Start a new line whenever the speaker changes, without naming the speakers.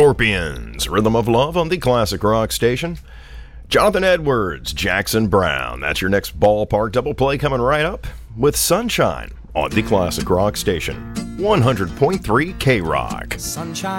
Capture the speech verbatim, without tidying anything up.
Scorpions, Rhythm of Love on the Classic Rock Station. Jonathan Edwards, Jackson Browne. That's your next ballpark double play coming right up with Sunshine on the Classic Rock Station. one hundred point three K-Rock.
Sunshine